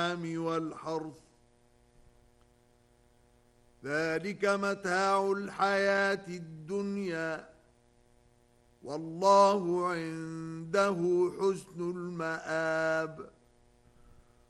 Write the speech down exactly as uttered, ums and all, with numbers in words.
والحرث ذلك متاع الحياة الدنيا والله عنده حسن المآب